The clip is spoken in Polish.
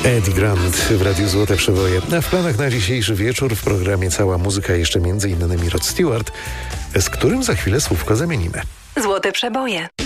Eddie Grant w Radiu Złote Przeboje. A w planach na dzisiejszy wieczór w programie Cała Muzyka jeszcze m.in. Rod Stewart, z którym za chwilę słówko zamienimy. Złote Przeboje.